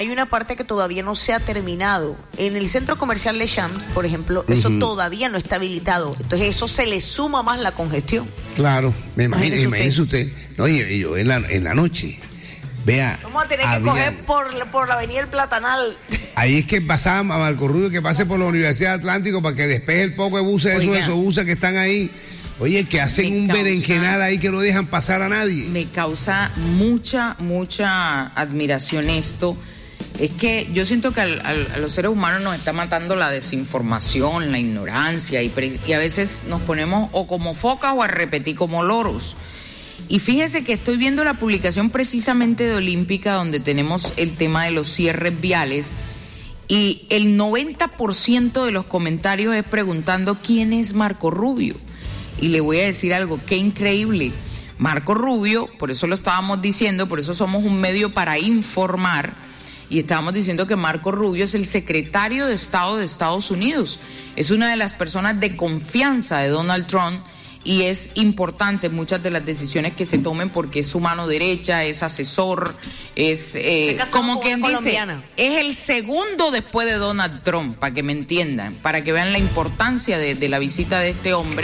Hay una parte que todavía no se ha terminado. En el centro comercial Le Champs, por ejemplo, eso todavía no está habilitado. Entonces eso se le suma más la congestión. Claro, imagínese usted. No, y yo en la noche, vea. Vamos a tener que coger por la avenida El Platanal. Ahí es que pasaba a Marco Rubio, que pase por la Universidad Atlántico para que despeje el poco de buses, esos buses que están ahí. Oye, que hacen un berenjenal ahí que no dejan pasar a nadie. Me causa mucha admiración esto. Es que yo siento que a los seres humanos nos está matando la desinformación, la ignorancia, y a veces nos ponemos o como focas o a repetir como loros. Y fíjese que estoy viendo la publicación precisamente de Olímpica, donde tenemos el tema de los cierres viales, y el 90% de los comentarios es preguntando quién es Marco Rubio. Y le voy a decir algo, qué increíble. Marco Rubio, por eso lo estábamos diciendo, por eso somos un medio para informar, y estábamos diciendo que Marco Rubio es el secretario de Estado de Estados Unidos. Es una de las personas de confianza de Donald Trump, y es importante muchas de las decisiones que se tomen porque es su mano derecha, es asesor, es como quien dice, es el segundo después de Donald Trump, para que me entiendan, para que vean la importancia de la visita de este hombre.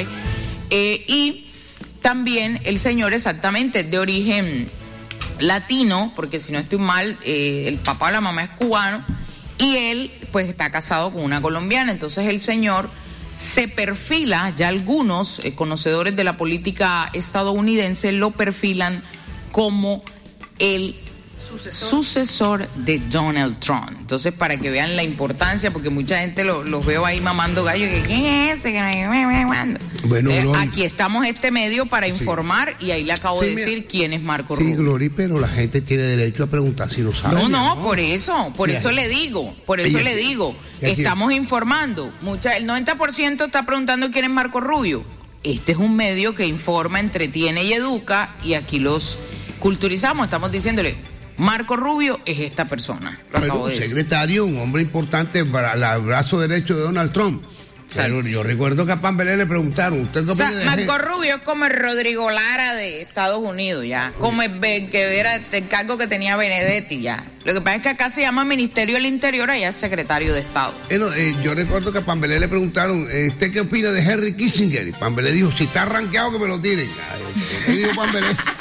Y también el señor exactamente de origen latino, porque si no estoy mal, el papá o la mamá es cubano, y él pues está casado con una colombiana. Entonces el señor se perfila, ya algunos conocedores de la política estadounidense lo perfilan como el sucesor de Donald Trump. Entonces, para que vean la importancia, porque mucha gente los veo ahí mamando gallo, que ¿quién es ese? Bueno, aquí estamos este medio para informar, y ahí le acabo de decir quién es Marco Rubio. Sí, Glory, pero la gente tiene derecho a preguntar si lo sabe. No, por eso le digo, estamos informando. El 90% está preguntando quién es Marco Rubio. Este es un medio que informa, entretiene y educa, y aquí los culturizamos, estamos diciéndole, Marco Rubio es esta persona. Un secretario, un hombre importante para el brazo derecho de Donald Trump. Pero yo recuerdo que a Pambelé le preguntaron, ¿usted qué opina de Marco Rubio es como el Rodrigo Lara de Estados Unidos, ya. Como el que era el cargo que tenía Benedetti, ya. Lo que pasa es que acá se llama Ministerio del Interior, allá es secretario de Estado. Yo recuerdo que a Pambelé le preguntaron, ¿usted qué opina de Henry Kissinger? Y Pambelé dijo, si está rankeado que me lo tiren. ¿Qué dijo Pambelé?